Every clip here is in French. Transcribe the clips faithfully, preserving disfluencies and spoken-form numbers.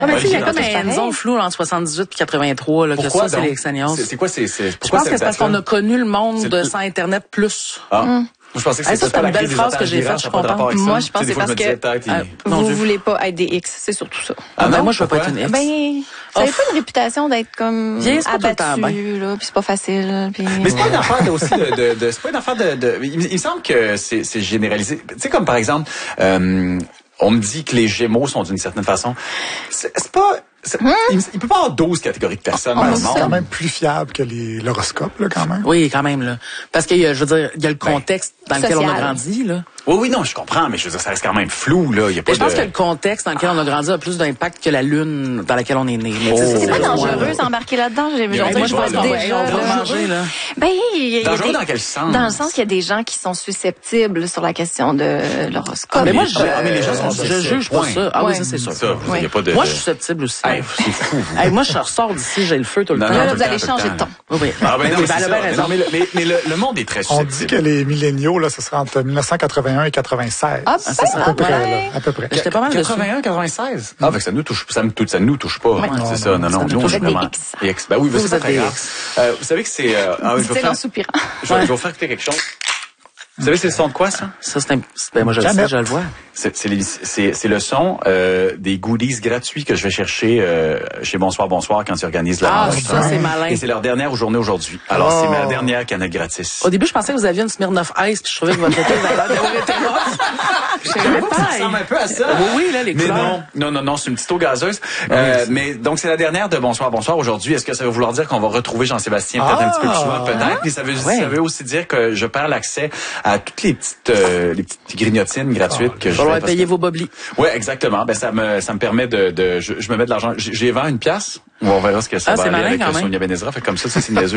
Ah, mais tu sais, il y a comme Olivier, une zone floue là, entre soixante-dix-huit puis quatre-vingt-trois, là, que Pourquoi ça, c'est donc? les Xenios. C'est c'est quoi, c'est, c'est, Je pourquoi pense que c'est parce qu'on a connu le monde C'est de le- sans Internet plus. Ah. Moi, je pensais que Hey, c'était ça, c'est pas une la belle crise des phrase que j'ai otages faite, migrants, ça a pas je de rapport avec ça. Moi, je pense Tu sais, des que fois, c'est je me parce disais, que peut-être, il- Ah, non, vous je- voulez pas être des X, c'est surtout ça. Ah, ben non? moi, je veux pas Pourquoi? être une ex. Ben, vous avez pas une réputation d'être comme Vieillir, c'est pas tout le temps abattu, là, puis c'est pas facile. Puis... Mais c'est pas une affaire de, aussi de, de, de c'est pas une affaire de, de il, me- il me semble que c'est, c'est généralisé. Tu sais, comme par exemple, euh, on me dit que les Gémeaux sont d'une certaine façon. C'est, c'est pas, c'est, il, il peut pas avoir douze catégories de personnes dans le C'est quand monde. même plus fiable que les, l'horoscope, là, quand même. Oui, quand même, là. Parce que, je veux dire, il y a le contexte dans lequel on a Social. grandi, là. Oui, oui, non, je comprends, mais je veux dire, ça reste quand même flou, là. Il y a pas Mais je pense de... que le contexte dans lequel on a grandi a plus d'impact que la lune dans laquelle on est né. Mais tu sais, Oh. ça, C'est pas le choix, dangereux là. s'embarquer là-dedans. J'ai Il y a un j'ai- Moi, je débat, pense là. qu'on va, déjà, on va là. manger, là. Ben, il y a Dangereux des- dans quel sens? Dans le sens qu'il y a des gens qui sont susceptibles sur la question de l'horoscope. Mais moi, Ah, je, ben, mais les gens sont je susceptibles, juge pas point. ça. Ah oui, Ouais. ça, c'est sûr. Ça, il y a Ouais. pas de... Moi, je suis susceptible aussi. Hey, c'est fou, vous. Hey, moi, je ressors d'ici, j'ai le feu tout le Non, temps. non, Là, tout vous le allez temps, changer tout de le ton. temps. Oui, oui. Ah ben non, Oui, mais ben, c'est elle a ça. bien Mais non, raison. mais, le, mais, mais le, le monde est très On susceptible. dit que les milléniaux, là, ce sera entre dix-neuf cent quatre-vingt-un et quatre-vingt-seize. Ah, à ben, peu près, ouais. là, à peu près. J'étais pas mal dessus. quatre-vingt-un, quatre-vingt-seize. Ah, fait que ça nous touche, ça me touche, ça nous touche pas. Ouais. C'est Non, ça, non, non, ça non. nous Nous, on touche est des vraiment. X. Des X. Ben oui, Vous, c'est vous pas êtes très des grave. X. Euh, vous savez que c'est, euh, ah, oui, je vais Dit-il en faire, soupirant. je vais, je vais vous faire écouter quelque chose. Vous savez, c'est le son de quoi, ça? Ça, c'est un... Ben, moi, je le sais, Jeannette. je le vois. C'est, c'est, les- c'est, c'est le son euh, des goodies gratuits que je vais chercher euh, chez Bonsoir Bonsoir quand ils organisent la Ah, vente. ça, c'est malin. Et c'est leur dernière journée aujourd'hui. Alors, c'est Oh. ma dernière canette gratis. Au début, je pensais que vous aviez une Smirnoff Ice, puis je trouvais que votre photo avait l'air d'avoir été rough. Je savais pas. Ça ressemble un peu à ça. Oui, oui, là, les Mais couleurs. non, non, non, non, c'est une petite eau gazeuse. Euh, mais donc, c'est la dernière de Bonsoir, Bonsoir aujourd'hui. Est-ce que ça veut vouloir dire qu'on va retrouver Jean-Sébastien peut-être Ah. un petit peu plus souvent? Peut-être. Mais ça veut, Ouais. ça veut aussi dire que je perds l'accès à toutes les petites, euh, les petites grignotines gratuites que Il je va falloir fais parce payer que- vos boblis. Ouais, exactement. Ben, ça me, ça me permet de, de je, je me mets de l'argent. J'ai j'ai vend une pièce. On verra ce que ça Ah, va c'est aller malin, avec quand euh, même. Sonia Benezra. Fait comme ça, ça c'est niaiseux.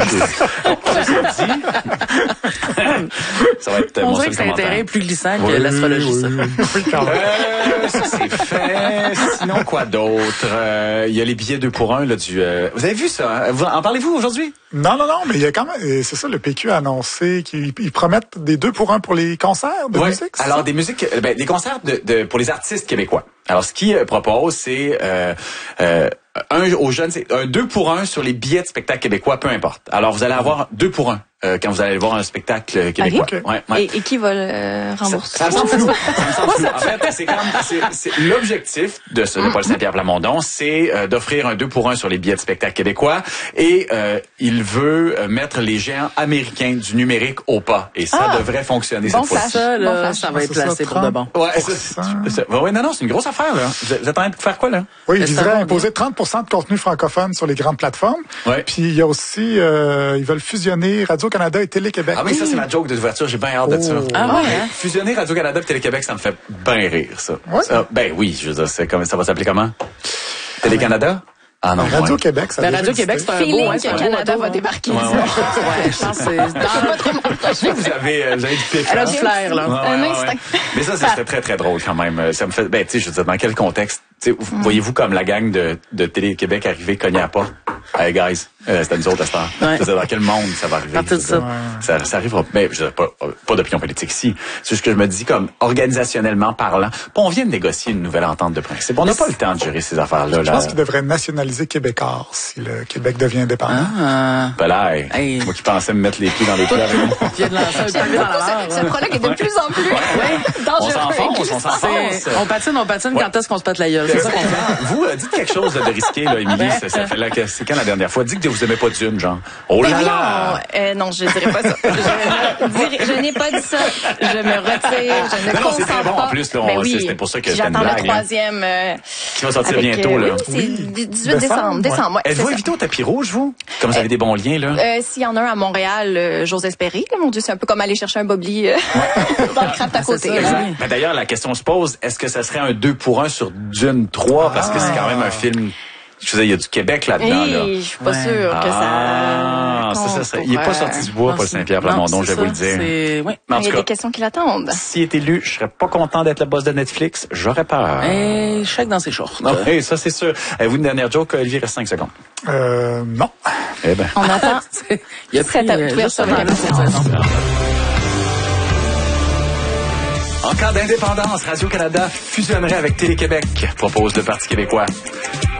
Ça, ça va être euh, On mon dirait seul que c'est un commentaire. terrain plus glissant que Oui, l'astrologie, oui, ça. oui, oui, quand même. Euh, ça c'est fait. Sinon quoi d'autre? Euh, Il y a les billets deux pour un là du. euh, Vous avez vu ça? Hein? Vous, en parlez-vous aujourd'hui? Non, non, non, mais il y a quand même, euh, c'est ça, le P Q a annoncé qu'ils ils promettent des deux pour un pour les concerts de Ouais. musique. c'est Alors ça? des musiques, euh, ben, des concerts de, de pour les artistes québécois. Alors ce qu'ils euh, proposent, c'est euh, euh, un aux jeunes, c'est un deux pour un sur les billets de spectacle québécois, peu importe. Alors vous allez avoir deux pour un euh, quand vous allez voir un spectacle québécois. Ok. Ouais, ouais. Et, et qui va le rembourser? Ça me semble flou. Ça me semble flou. En fait, c'est comme c'est, c'est l'objectif de ce de Paul Saint-Pierre Plamondon, c'est euh, d'offrir un deux pour un sur les billets de spectacle québécois et euh, il veut euh, mettre les géants américains du numérique au pas et ça Ah! devrait fonctionner Bon cette fois-ci. Ça, Bon là, flash. ça va être C'est ça, placé pour de bon. Ouais, c'est, c'est- ouais, non, non, c'est une grosse affaire, là. Vous êtes vous êtes en train de faire quoi, là? Oui, ils C'est voudraient un bon imposer trente pour cent de contenu francophone sur les grandes plateformes. Ouais. Puis il y a aussi, euh, ils veulent fusionner Radio-Canada et Télé-Québec. Ah oui, ça, c'est ma joke d'ouverture. J'ai bien hâte de ça. Oh. Ah ouais, hein? Fusionner Radio-Canada et Télé-Québec, ça me fait bien rire, ça. Ouais. Ça, ben oui, je veux dire, c'est comme, ça va s'appeler comment? Télé-Canada? Ah non, ouais. Radio-Québec, ça a Ben, déjà Radio-Québec, existé. c'est un beau, Feeling hein, c'est un que beau Canada retour, va hein. débarquer. Ouais, ouais. Ouais, je pense que c'est dans... Je sais que vous avez, euh, vous avez du pied. Elle a du flair, là. Ouais, Un ouais, instinct. ouais. Mais ça, ça serait très, très drôle quand même. Euh, Ça me fait, ben, tu sais, je veux dire, dans quel contexte, tu sais, vous- voyez-vous comme la gang de, de Télé-Québec arriver cogner à la porte? Hey, guys, euh, c'était nous autres à cette heure. Ouais. Je veux dire, dans quel monde ça va arriver? Partir de Je veux ça. dire, ça, ça arrivera. Mais, je veux dire, pas, pas d'opinion politique ici. C'est juste que je me dis comme, organisationnellement parlant, bon, on vient de négocier une nouvelle entente de principe. On n'a pas le temps de gérer ces affaires-là, Je là. pense qu'ils devraient nationaliser Québécois si le Québec devient indépendant. Ah, Ben là, hey, Hey. moi qui pensais me mettre les pieds dans les plats avec moi. tu viens de lancer un pavé dans la mer. Ce, ce prologue est de plus en plus On dangereux. s'enfonce, on s'enfonce. C'est- On patine, on patine, quand est-ce qu'on se pète la gueule? C'est ça qu'on fait. Vous, euh, dites quelque chose de risqué, là, Émilie. Ça, ça fait là, que- c'est quand la dernière fois? Dites que vous aimez pas Dune, genre. Oh Ben là oui, là! non, euh, non, je dirais pas ça. Je, ne dirais- je n'ai pas dit ça. Je me retire. Je ne Non, non, c'est consens très bon, pas. en plus, là, on- Ben oui. c'était pour ça que Puis c'était une j'attends blague, le hein. troisième. euh, Qui va sortir avec, bientôt, euh, là. Oui, c'est Oui. dix-huit Décembre, décembre. ouais. Décembre, ouais, c'est Êtes-vous ça. invité au tapis rouge, vous? Comme vous avez des bons liens, là? Euh, S'il y en a un à Montréal, euh, j'ose espérer. Là, mon Dieu, c'est un peu comme aller chercher un bobli euh, dans le craft à côté. ça, là. exact. Ben, d'ailleurs, la question se pose, est-ce que ça serait un deux pour un sur Dune trois? Parce que c'est quand même un film, je veux dire, il y a du Québec là-dedans, là. Et je suis pas Ouais. sûre que Ah, ça. ça, ça compte serait- pour, il est pas euh, sorti du bois, Non, Paul c'est- Saint-Pierre non, Plamondon, je c'est vais vous le ça, dire. c'est- oui. Mais en Il y a tout des cas, questions qui l'attendent. s'il est élu, je serais pas content d'être le boss de Netflix. J'aurais peur. Et chèque dans ses shorts. Non, hey, ça, c'est sûr. Avez-vous une dernière joke? Olivier, reste cinq secondes. Euh, non. Eh ben. On attend. Il a Serait pris à- euh, oui, juste ça va avant être la bien. saison. En cas d'indépendance, Radio-Canada fusionnerait avec Télé-Québec, propose le Parti québécois.